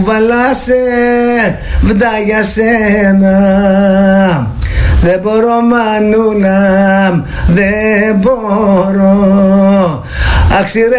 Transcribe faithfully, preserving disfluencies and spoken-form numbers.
Βαλάσαι βδά για σένα. Δεν μπορώ μανούλα, δεν μπορώ. Αξιρέ